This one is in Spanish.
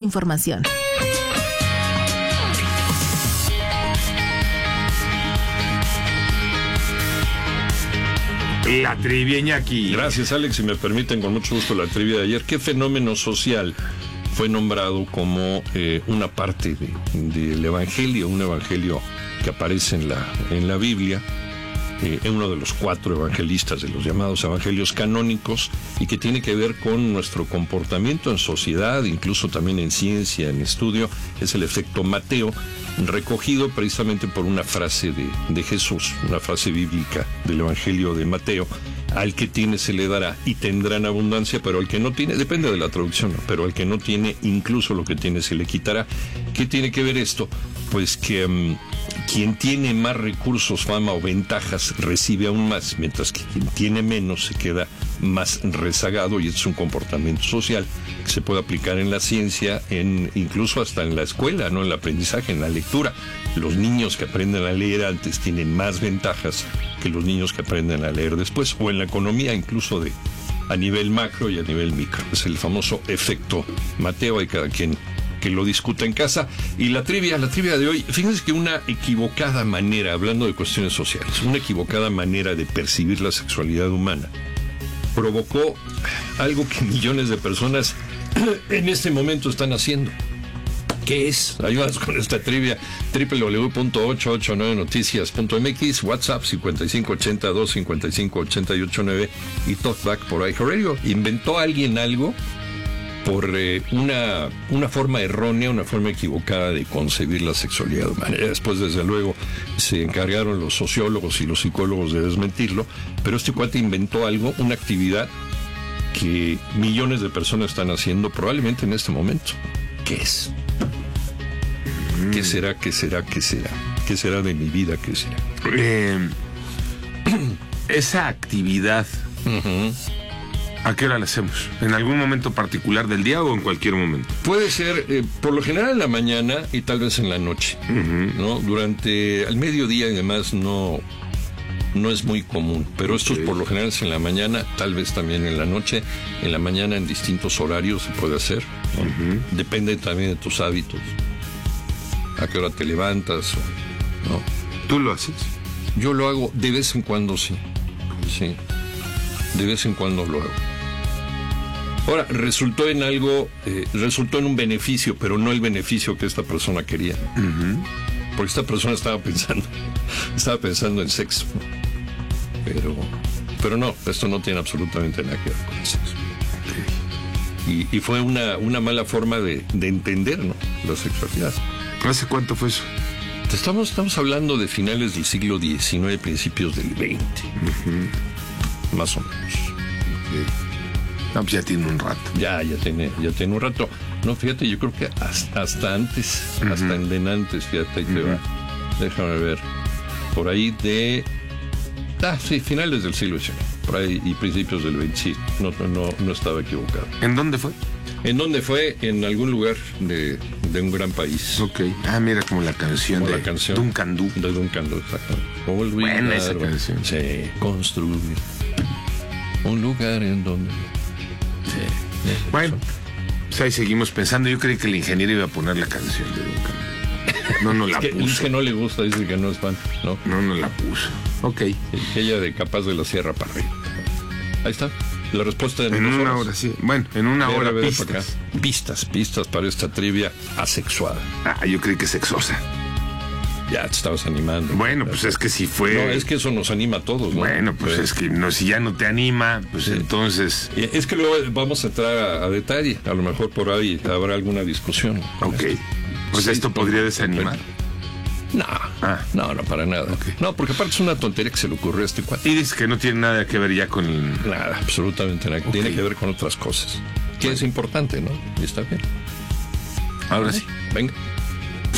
información. La trivia, Iñaki. Gracias, Alex. Si me permiten, con mucho gusto la trivia de ayer. ¿Qué fenómeno social fue nombrado como una parte del Evangelio, un Evangelio que aparece en la Biblia? Uno de los 4 evangelistas de los llamados evangelios canónicos, y que tiene que ver con nuestro comportamiento en sociedad, incluso también en ciencia, en estudio, es el efecto Mateo, recogido precisamente por una frase de Jesús, una frase bíblica del Evangelio de Mateo: al que tiene se le dará y tendrá en abundancia, pero al que no tiene, depende de la traducción, ¿no? Pero al que no tiene, incluso lo que tiene se le quitará. ¿Qué tiene que ver esto? Pues que quien tiene más recursos, fama o ventajas recibe aún más, mientras que quien tiene menos se queda más rezagado, y es un comportamiento social que se puede aplicar en la ciencia, incluso hasta en la escuela, ¿no? En el aprendizaje, en la lectura. Los niños que aprenden a leer antes tienen más ventajas que los niños que aprenden a leer después, o en la economía, incluso a nivel macro y a nivel micro. Es el famoso efecto Mateo, hay cada quien que lo discuta en casa. Y la trivia de hoy, fíjense que una equivocada manera, hablando de cuestiones sociales, una equivocada manera de percibir la sexualidad humana provocó algo que millones de personas en este momento están haciendo. ¿Qué es? Ayúdanos con esta trivia. www.889noticias.mx, WhatsApp 5582-558889 y Talkback por iHeartRadio. ¿Inventó alguien algo por una forma errónea, una forma equivocada de concebir la sexualidad humana? Después, desde luego, se encargaron los sociólogos y los psicólogos de desmentirlo, pero este cuate inventó algo, una actividad que millones de personas están haciendo probablemente en este momento. ¿Qué es? ¿Qué será? ¿Qué será? ¿Qué será? ¿Qué será de mi vida? ¿Qué será? Esa actividad, ¿a qué hora la hacemos? ¿En algún momento particular del día o en cualquier momento? Puede ser, por lo general en la mañana y tal vez en la noche, ¿no? Durante el mediodía y demás no es muy común, pero esto por lo general es en la mañana, tal vez también en la noche. En la mañana en distintos horarios se puede hacer, ¿no? Depende también de tus hábitos, a qué hora te levantas, ¿no? ¿Tú lo haces? Yo lo hago de vez en cuando, sí, de vez en cuando lo hago. Ahora, resultó en un beneficio, pero no el beneficio que esta persona quería. Porque esta persona estaba pensando en sexo. Pero no, esto no tiene absolutamente nada que ver con el sexo. Y fue una mala forma de entender, ¿no?, la sexualidad. ¿Hace cuánto fue eso? Estamos hablando de finales del siglo XIX, principios del XX. Más o menos. No, pues ya tiene un rato. Ya tiene un rato. No, fíjate, yo creo que hasta antes, hasta en antes, fíjate, ahí te va. Déjame ver. Por ahí finales del siglo XIX, por ahí, y principios del XX, sí, no estaba equivocado. ¿En dónde fue? ¿En dónde fue? En algún lugar de un gran país. Ok. Ah, mira, como la canción de Duncan Du. De Duncan Du, exactamente. Buena esa canción. Sí, construir un lugar en donde... Sí. Bueno, pues ahí seguimos pensando. Yo creí que el ingeniero iba a poner la canción de Duncan. No la puso. Es que no le gusta, dice que no es fan, ¿no? No la puso. Ok. Ella de Capaz de la Sierra para arriba. Ahí está. La respuesta en una hora, sí. Bueno, en una hora pistas para esta trivia asexuada. Yo creí que sexosa. Ya te estabas animando. Bueno, pues es que si fue... No, es que eso nos anima a todos, ¿no? Bueno, pues es que si ya no te anima, pues sí. Entonces... Es que luego vamos a entrar a detalle. A lo mejor por ahí habrá alguna discusión. Ok. Pues sí, esto podría desanimar. No, para nada. Okay. No, porque aparte es una tontería que se le ocurrió a este cuate. Y dice que no tiene nada que ver ya con... Nada, absolutamente nada. Okay. Tiene que ver con otras cosas. Que es importante, ¿no? Y está bien. Ahora sí. Venga.